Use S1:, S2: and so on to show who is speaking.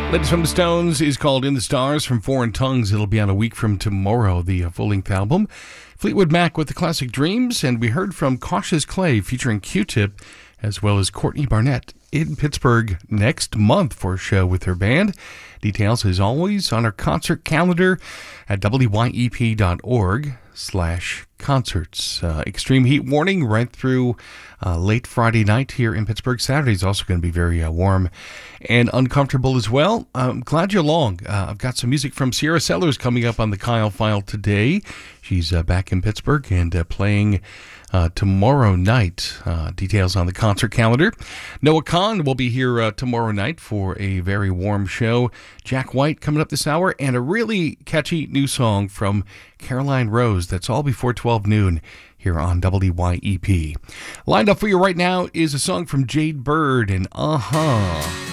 S1: Latest from the Stones is called In the Stars from Foreign Tongues. It'll be out a week from tomorrow, the full-length album. Fleetwood Mac with the classic Dreams, and we heard from Cautious Clay featuring Q-Tip, as well as Courtney Barnett in Pittsburgh next month for a show with her band. Details, as always, on our concert calendar at wyep.org/concerts. Extreme heat warning right through late Friday night here in Pittsburgh. Saturday is also going to be very warm and uncomfortable as well. I'm glad you're along. I've got some music from Sierra Sellers coming up on the Kyle File today. She's back in Pittsburgh and playing tomorrow night. Details on the concert calendar. Noah Kahan will be here tomorrow night for a very warm show. Jack White coming up this hour, and a really catchy new song from Caroline Rose. That's all before 12 noon here on WYEP. Lined up for you right now is a song from Jade Bird and Uh-Huh.